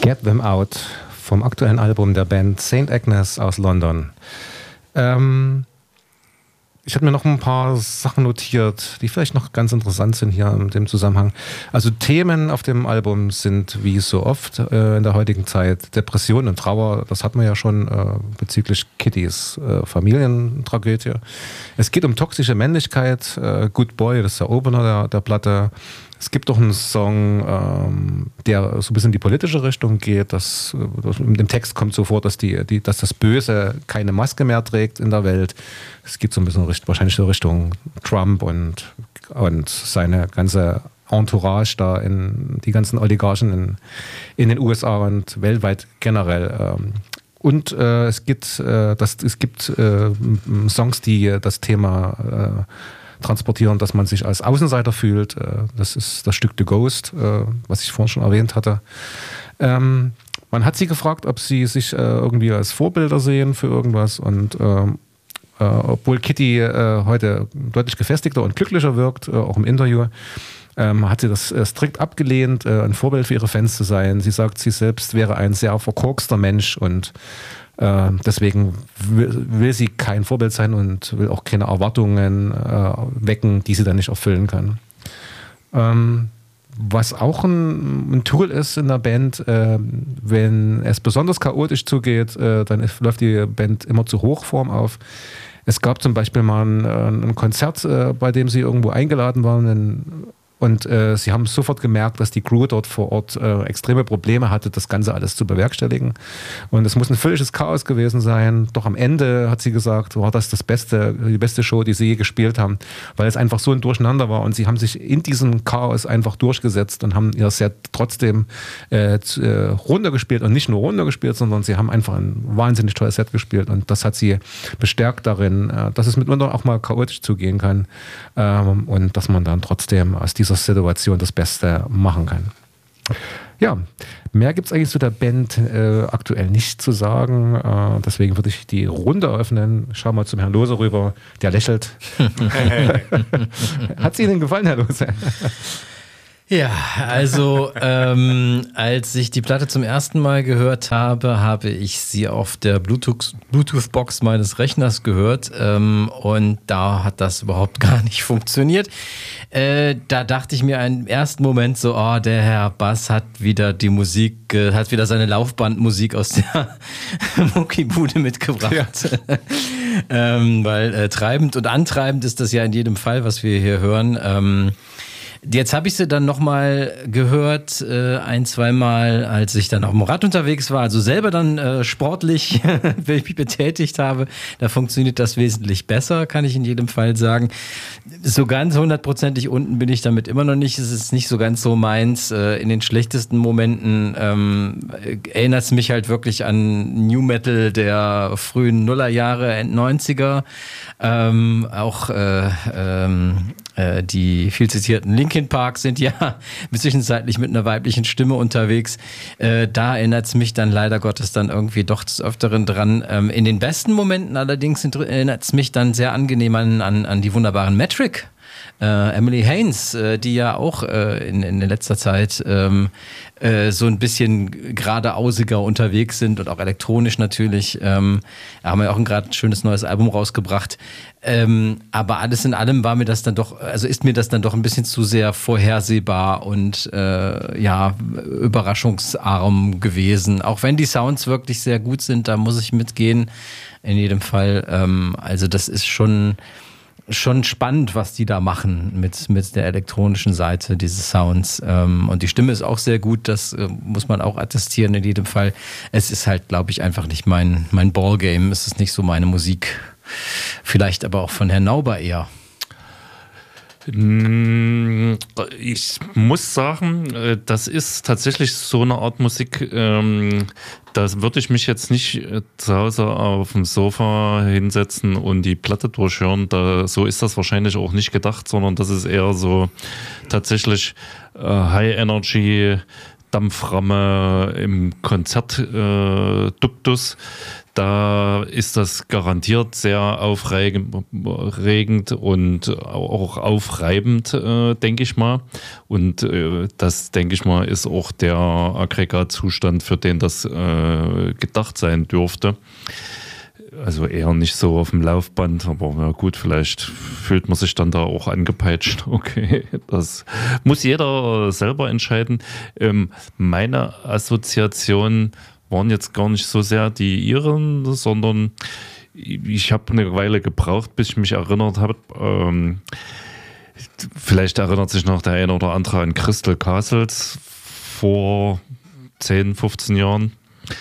Get Them Out vom aktuellen Album der Band St. Agnes aus London. Ich habe mir noch ein paar Sachen notiert, die vielleicht noch ganz interessant sind hier in dem Zusammenhang. Also Themen auf dem Album sind wie so oft in der heutigen Zeit Depression und Trauer. Das hat man ja schon bezüglich Kittys Familientragödie. Es geht um toxische Männlichkeit. Good Boy, das ist der Opener der Platte. Es gibt auch einen Song, der so ein bisschen in die politische Richtung geht. In dem Text kommt so vor, dass das Böse keine Maske mehr trägt in der Welt. Es geht so ein bisschen wahrscheinlich so Richtung Trump und seine ganze Entourage da, die ganzen Oligarchen in den USA und weltweit generell. Und es gibt Songs, die das Thema transportieren, dass man sich als Außenseiter fühlt. Das ist das Stück The Ghost, was ich vorhin schon erwähnt hatte. Man hat sie gefragt, ob sie sich irgendwie als Vorbilder sehen für irgendwas, und obwohl Kitty heute deutlich gefestigter und glücklicher wirkt, auch im Interview, hat sie das strikt abgelehnt, ein Vorbild für ihre Fans zu sein. Sie sagt, sie selbst wäre ein sehr verkorkster Mensch und deswegen will sie kein Vorbild sein und will auch keine Erwartungen wecken, die sie dann nicht erfüllen kann. Was auch ein Tool ist in der Band, wenn es besonders chaotisch zugeht, dann läuft die Band immer zu Hochform auf. Es gab zum Beispiel mal ein Konzert, bei dem sie irgendwo eingeladen waren, und sie haben sofort gemerkt, dass die Crew dort vor Ort extreme Probleme hatte, das Ganze alles zu bewerkstelligen. Und es muss ein völliges Chaos gewesen sein. Doch am Ende, hat sie gesagt, war das die beste Show, die sie je gespielt haben, weil es einfach so ein Durcheinander war. Und sie haben sich in diesem Chaos einfach durchgesetzt und haben ihr Set trotzdem runtergespielt. Und nicht nur runtergespielt, sondern sie haben einfach ein wahnsinnig tolles Set gespielt. Und das hat sie bestärkt darin, dass es mitunter auch mal chaotisch zugehen kann. Und dass man dann trotzdem aus dieser Situation das Beste machen kann. Ja, mehr gibt es eigentlich zu der Band aktuell nicht zu sagen. Deswegen würde ich die Runde eröffnen. Schau mal zum Herrn Lose rüber. Der lächelt. Hat es Ihnen gefallen, Herr Lose? Ja, also als ich die Platte zum ersten Mal gehört habe, habe ich sie auf der Bluetooth-Box meines Rechners gehört, und da hat das überhaupt gar nicht funktioniert. Da dachte ich mir im ersten Moment so, der Herr Bass hat wieder die Musik, hat wieder seine Laufbandmusik aus der Muckibude mitgebracht. Ja. Weil treibend und antreibend ist das ja in jedem Fall, was wir hier hören. Jetzt habe ich sie dann nochmal gehört, ein-, zweimal, als ich dann auf dem Rad unterwegs war, also selber dann sportlich mich betätigt habe. Da funktioniert das wesentlich besser, kann ich in jedem Fall sagen. So ganz 100%ig unten bin ich damit immer noch nicht. Es ist nicht so ganz so meins. In den schlechtesten Momenten erinnert es mich halt wirklich an New Metal der frühen Nullerjahre, End 90er. Auch die viel zitierten Linkin Park sind ja zwischenzeitlich mit einer weiblichen Stimme unterwegs. Da erinnert es mich dann leider Gottes dann irgendwie doch des Öfteren dran. In den besten Momenten allerdings erinnert es mich dann sehr angenehm an die wunderbaren Metric. Emily Haines, die ja auch in letzter Zeit so ein bisschen geradeausiger unterwegs sind und auch elektronisch natürlich. Haben ja auch gerade ein schönes neues Album rausgebracht. Aber alles in allem ist mir das dann doch ein bisschen zu sehr vorhersehbar und überraschungsarm gewesen. Auch wenn die Sounds wirklich sehr gut sind, da muss ich mitgehen. In jedem Fall. Also das ist schon spannend, was die da machen mit der elektronischen Seite dieses Sounds. Und die Stimme ist auch sehr gut, das muss man auch attestieren in jedem Fall. Es ist halt, glaube ich, einfach nicht mein Ballgame. Es ist nicht so meine Musik. Vielleicht aber auch von Herrn Nauber eher. Ich muss sagen, das ist tatsächlich so eine Art Musik, da würde ich mich jetzt nicht zu Hause auf dem Sofa hinsetzen und die Platte durchhören. So ist das wahrscheinlich auch nicht gedacht, sondern das ist eher so tatsächlich High Energy Dampframme im Konzertduktus. Da ist das garantiert sehr aufregend und auch aufreibend, denke ich mal. Und das, denke ich mal, ist auch der Aggregatzustand, für den das gedacht sein dürfte. Also eher nicht so auf dem Laufband, aber na gut, vielleicht fühlt man sich dann da auch angepeitscht. Okay, das muss jeder selber entscheiden. Meine Assoziationen waren jetzt gar nicht so sehr die ihren, sondern ich habe eine Weile gebraucht, bis ich mich erinnert habe. Vielleicht erinnert sich noch der eine oder andere an Crystal Castles vor 10, 15 Jahren.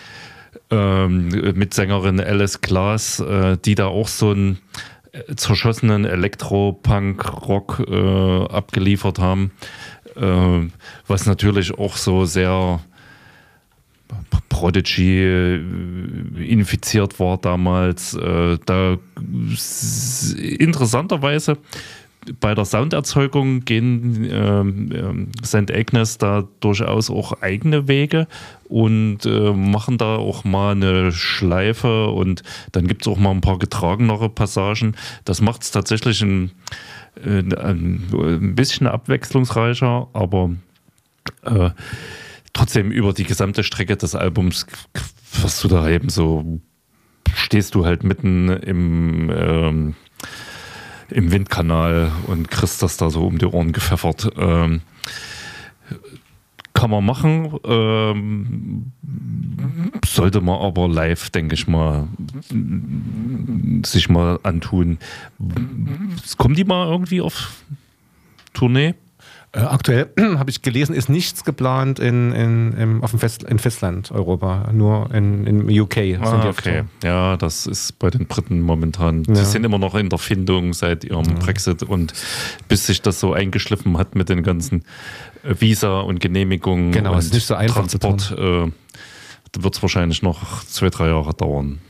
Mit Sängerin Alice Glass, die da auch so einen zerschossenen Elektro-Punk-Rock abgeliefert haben, was natürlich auch so sehr Prodigy infiziert war damals. Da interessanterweise bei der Sounderzeugung gehen St. Agnes da durchaus auch eigene Wege und machen da auch mal eine Schleife und dann gibt es auch mal ein paar getragenere Passagen. Das macht es tatsächlich ein bisschen abwechslungsreicher, aber trotzdem über die gesamte Strecke des Albums wirst du da eben so, stehst du halt mitten im Windkanal und kriegst das da so um die Ohren gepfeffert. Kann man machen, sollte man aber live, denke ich mal, sich mal antun. Kommen die mal irgendwie auf Tournee? Aktuell habe ich gelesen, ist nichts geplant in Festland Europa, nur in UK. Okay, ja, das ist bei den Briten momentan. Ja. Sie sind immer noch in der Findung seit ihrem Brexit und bis sich das so eingeschliffen hat mit den ganzen Visa und Genehmigungen und ist nicht so einfach Transport, wird es wahrscheinlich noch 2-3 Jahre dauern.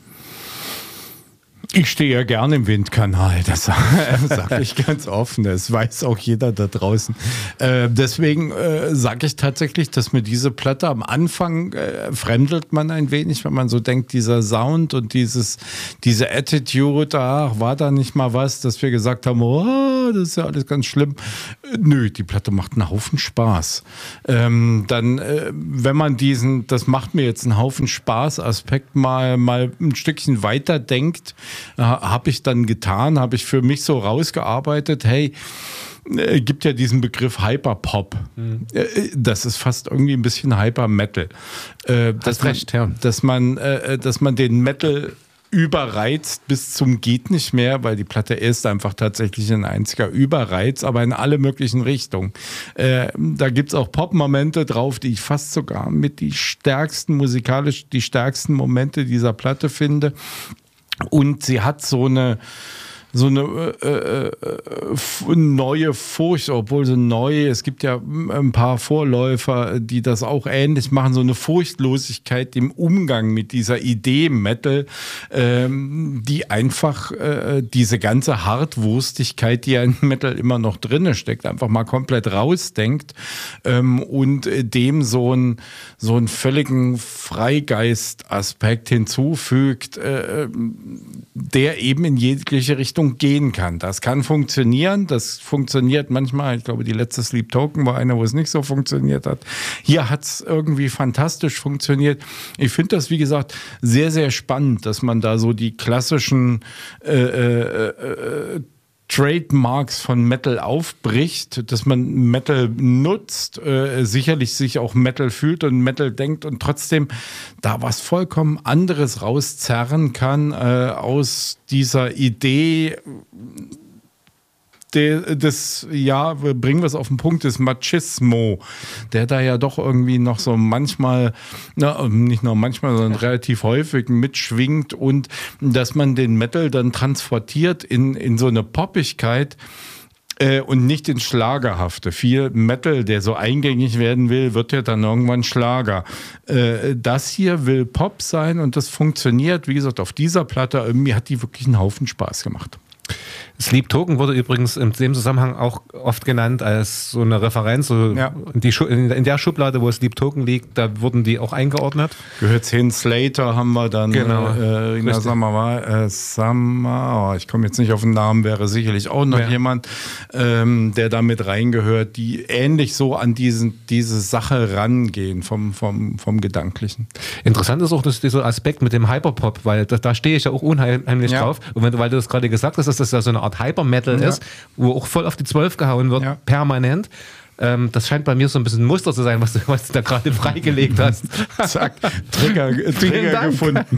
Ich stehe ja gerne im Windkanal, das sage ich ganz offen, das weiß auch jeder da draußen. Deswegen sage ich tatsächlich, dass mir diese Platte am Anfang fremdelt man ein wenig, wenn man so denkt, dieser Sound und diese Attitude, ach, war da nicht mal was, dass wir gesagt haben, oh, das ist ja alles ganz schlimm. Nö, die Platte macht einen Haufen Spaß. Dann, wenn man das macht mir jetzt einen Haufen Spaß-Aspekt mal ein Stückchen weiter denkt, habe ich dann getan, habe ich für mich so rausgearbeitet, hey, gibt ja diesen Begriff Hyperpop. Das ist fast irgendwie ein bisschen Hypermetal. Hast recht, ja. Dass man den Metal überreizt bis zum geht nicht mehr, weil die Platte ist einfach tatsächlich ein einziger Überreiz, aber in alle möglichen Richtungen. Da gibt es auch Pop-Momente drauf, die ich fast sogar mit die stärksten Momente dieser Platte finde. Und sie hat so eine neue Furcht, obwohl so neu, es gibt ja ein paar Vorläufer, die das auch ähnlich machen, so eine Furchtlosigkeit im Umgang mit dieser Idee Metal, die einfach diese ganze Hartwurstigkeit, die ja in Metal immer noch drinne steckt, einfach mal komplett rausdenkt und dem so einen völligen Freigeist-Aspekt hinzufügt, der eben in jegliche Richtung gehen kann. Das kann funktionieren, das funktioniert manchmal, ich glaube die letzte Sleep Token war eine, wo es nicht so funktioniert hat. Hier hat es irgendwie fantastisch funktioniert. Ich finde das, wie gesagt, sehr, sehr spannend, dass man da so die klassischen Trademarks von Metal aufbricht, dass man Metal nutzt, sicherlich sich auch Metal fühlt und Metal denkt und trotzdem da was vollkommen anderes rauszerren kann aus dieser Idee bringen wir es auf den Punkt, des Machismo, der da ja doch irgendwie noch so manchmal, nicht nur manchmal, sondern relativ häufig mitschwingt und dass man den Metal dann transportiert in so eine Poppigkeit und nicht ins Schlagerhafte. Viel Metal, der so eingängig werden will, wird ja dann irgendwann Schlager. Das hier will Pop sein und das funktioniert, wie gesagt, auf dieser Platte, irgendwie hat die wirklich einen Haufen Spaß gemacht. Sleep Token wurde übrigens in dem Zusammenhang auch oft genannt als so eine Referenz. So in der Schublade, wo Sleep Token liegt, da wurden die auch eingeordnet. Gehört hin, Slater haben wir dann. Genau. Ich komme jetzt nicht auf den Namen, wäre sicherlich auch noch jemand, der da mit reingehört, die ähnlich so an diese Sache rangehen vom Gedanklichen. Interessant ist auch dieser Aspekt mit dem Hyperpop, weil da stehe ich ja auch unheimlich drauf. Und weil du das gerade gesagt hast, dass das ja so eine Art Hypermetal ist, wo auch voll auf die 12 gehauen wird, permanent. Das scheint bei mir so ein bisschen ein Muster zu sein, was du da gerade freigelegt hast. Zack, Trigger gefunden.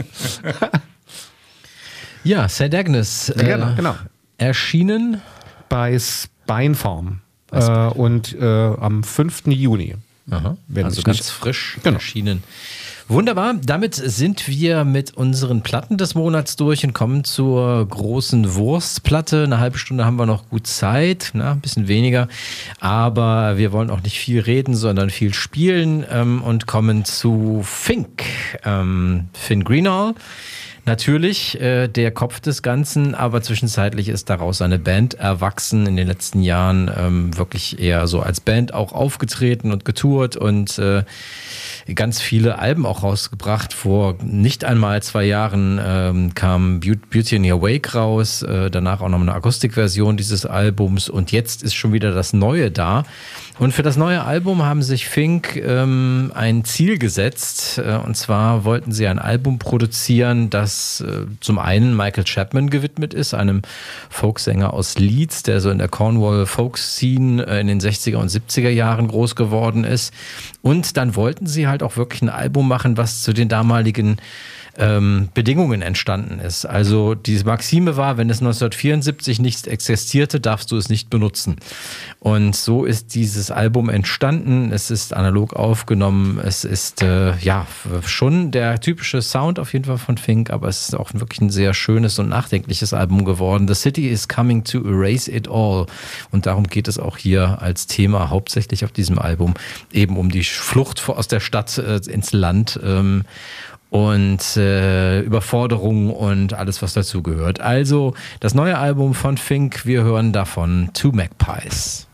Ja, St. Agnes. Genau. Erschienen bei Spinefarm. Und am 5. Juni. Aha, also ganz frisch erschienen. Wunderbar, damit sind wir mit unseren Platten des Monats durch und kommen zur großen Wurstplatte. Eine halbe Stunde haben wir noch gut Zeit, ein bisschen weniger, aber wir wollen auch nicht viel reden, sondern viel spielen und kommen zu Fink. Finn Greenall. Natürlich der Kopf des Ganzen, aber zwischenzeitlich ist daraus eine Band erwachsen, in den letzten Jahren wirklich eher so als Band auch aufgetreten und getourt und ganz viele Alben auch rausgebracht. Vor nicht einmal 2 Jahren kam Beauty in Your Wake raus, danach auch noch eine Akustikversion dieses Albums und jetzt ist schon wieder das Neue da. Und für das neue Album haben sich Fink ein Ziel gesetzt, und zwar wollten sie ein Album produzieren, das zum einen Michael Chapman gewidmet ist, einem Folksänger aus Leeds, der so in der Cornwall Folk Scene in den 60er und 70er Jahren groß geworden ist. Und dann wollten sie halt auch wirklich ein Album machen, was zu den damaligen Bedingungen entstanden ist. Also die Maxime war, wenn es 1974 nicht existierte, darfst du es nicht benutzen. Und so ist dieses Album entstanden. Es ist analog aufgenommen. Es ist schon der typische Sound auf jeden Fall von Fink, aber es ist auch wirklich ein sehr schönes und nachdenkliches Album geworden. The City is coming to erase it all. Und darum geht es auch hier als Thema hauptsächlich auf diesem Album, eben um die Flucht aus der Stadt ins Land. Und Überforderung und alles, was dazugehört. Also das neue Album von Fink, wir hören davon Two Magpies.